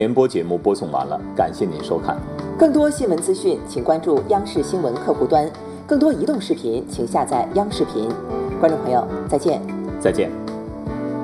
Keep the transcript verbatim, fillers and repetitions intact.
联播节目播送完了，感谢您收看。 更多新闻资讯，请关注央视新闻客户端；更多移动视频，请下载央视频。观众朋友，再见。 再见。